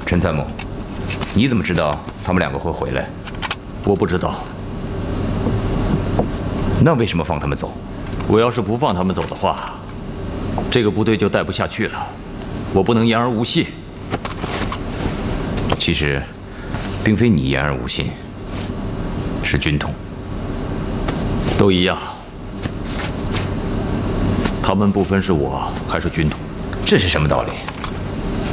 陈参谋，你怎么知道他们两个会回来？ 我不知道。 那为什么放他们走？ 我要是不放他们走的话，这个部队就带不下去了。我不能言而无信。 其实，并非你言而无信，是军统。 都一样。他们不分是我还是军统。 这是什么道理？